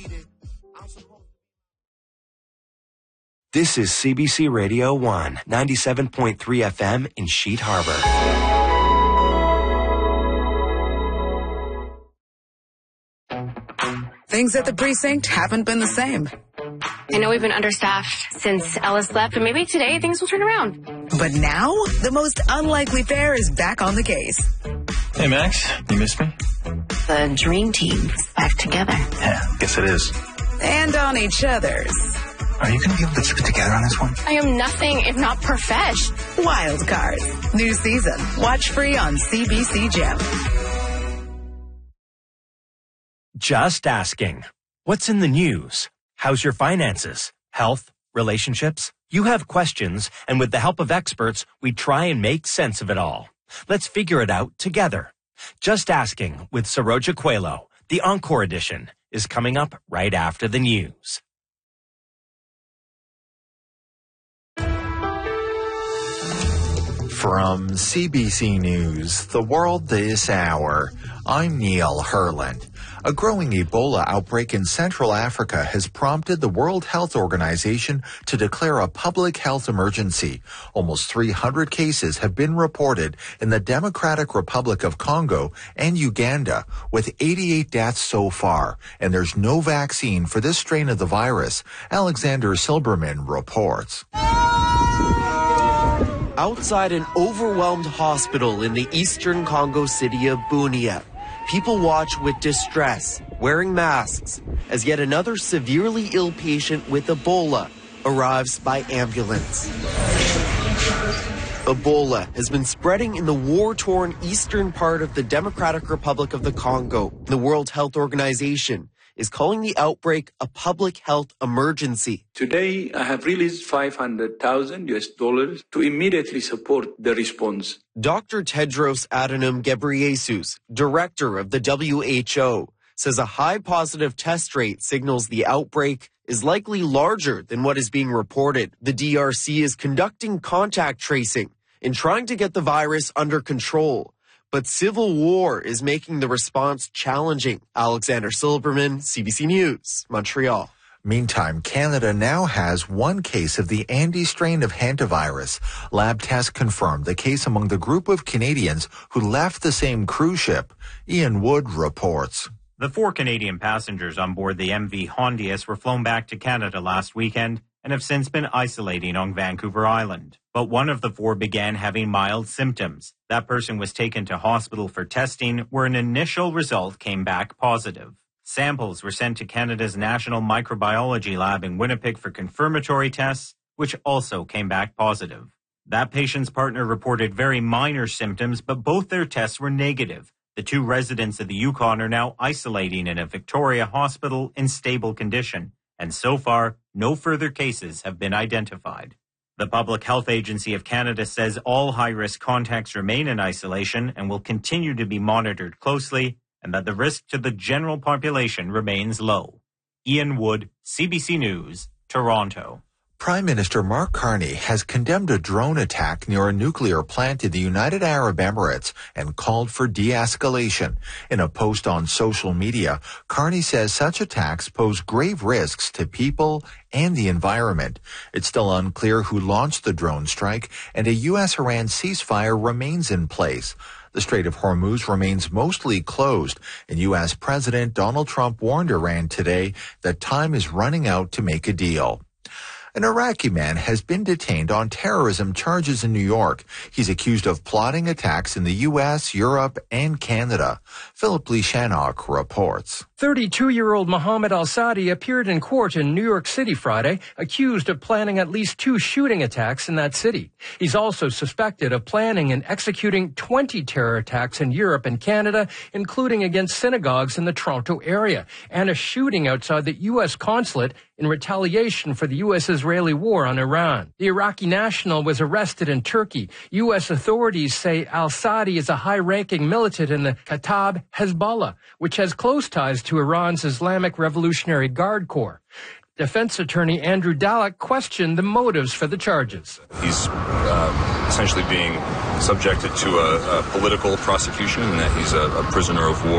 This is CBC Radio 1, 97.3 FM in Sheet Harbor. Things at the precinct haven't been the same. I know we've been understaffed since Ellis left, but maybe today things will turn around. But now, the most unlikely pair is back on the case. Hey, Max, you missed me? The dream team's back together. Yeah, guess it is. And on each other's. Are you going to be able to keep it together on this one? I am nothing if not profesh. Wild Cards. New season. Watch free on CBC Gem. Just asking. What's in the news? How's your finances? Health? Relationships? You have questions, and with the help of experts, we try and make sense of it all. Let's figure it out together. Just Asking with Saroja Coelho, the Encore edition, is coming up right after the news. From CBC News, The World This Hour, I'm Neil Herland. A growing Ebola outbreak in Central Africa has prompted the World Health Organization to declare a public health emergency. Almost 300 cases have been reported in the Democratic Republic of Congo and Uganda, with 88 deaths so far, and there's no vaccine for this strain of the virus. Alexander Silberman reports. Outside an overwhelmed hospital in the eastern Congo city of Bunia, people watch with distress, wearing masks, as yet another severely ill patient with Ebola arrives by ambulance. Ebola has been spreading in the war-torn eastern part of the Democratic Republic of the Congo. The World Health Organization is calling the outbreak a public health emergency. Today, I have released $500,000 to immediately support the response. Dr. Tedros Adhanom Ghebreyesus, director of the WHO, says a high positive test rate signals the outbreak is likely larger than what is being reported. The DRC is conducting contact tracing and trying to get the virus under control. But civil war is making the response challenging. Alexander Silberman, CBC News, Montreal. Meantime, Canada now has one case of the Andes strain of hantavirus. Lab tests confirmed the case among the group of Canadians who left the same cruise ship. Ian Wood reports. The 4 Canadian passengers on board the MV Hondius were flown back to Canada last weekend and have since been isolating on Vancouver Island. But one of the 4 began having mild symptoms. That person was taken to hospital for testing, where an initial result came back positive. Samples were sent to Canada's National Microbiology Lab in Winnipeg for confirmatory tests, which also came back positive. That patient's partner reported very minor symptoms, but both their tests were negative. The 2 residents of the Yukon are now isolating in a Victoria hospital in stable condition, and so far, no further cases have been identified. The Public Health Agency of Canada says all high-risk contacts remain in isolation and will continue to be monitored closely, and that the risk to the general population remains low. Ian Wood, CBC News, Toronto. Prime Minister Mark Carney has condemned a drone attack near a nuclear plant in the United Arab Emirates and called for de-escalation. In a post on social media, Carney says such attacks pose grave risks to people and the environment. It's still unclear who launched the drone strike, and a U.S.-Iran ceasefire remains in place. The Strait of Hormuz remains mostly closed, and U.S. President Donald Trump warned Iran today that time is running out to make a deal. An Iraqi man has been detained on terrorism charges in New York. He's accused of plotting attacks in the U.S., Europe, and Canada. Philip Lee Shannock reports. 32-year-old Mohammed Al-Sadi appeared in court in New York City Friday, accused of planning at least 2 shooting attacks in that city. He's also suspected of planning and executing 20 terror attacks in Europe and Canada, including against synagogues in the Toronto area, and a shooting outside the U.S. consulate in retaliation for the U.S.-Israeli war on Iran. The Iraqi national was arrested in Turkey. U.S. authorities say Al-Sadi is a high-ranking militant in the Kataib Hezbollah, which has close ties to Iran's Islamic Revolutionary Guard Corps. Defense attorney Andrew Dallek questioned the motives for the charges. He's essentially being subjected to a political prosecution, and that he's a prisoner of war.